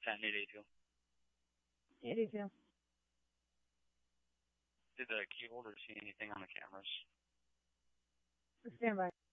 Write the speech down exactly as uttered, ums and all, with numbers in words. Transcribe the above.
ten eight eight two. eight eight two. Did the key holder see anything on the cameras? Stand by.